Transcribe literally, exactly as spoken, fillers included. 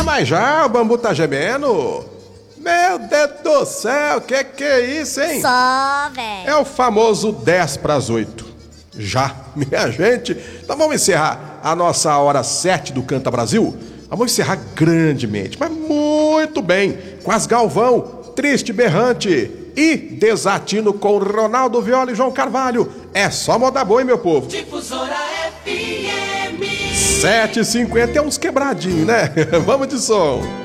mas já o bambu tá gemendo. Meu Deus do céu, que que é isso, hein? Só, velho. É o famoso dez para as oito. Já, minha gente. Então vamos encerrar a nossa hora sete do Canta Brasil. Vamos encerrar grandemente, mas muito bem, com as Galvão, Triste Berrante e Desatino com Ronaldo Viola e João Carvalho. É só moda boa, hein, meu povo? Difusora F M. sete e cinquenta é uns quebradinhos, né? Vamos de som.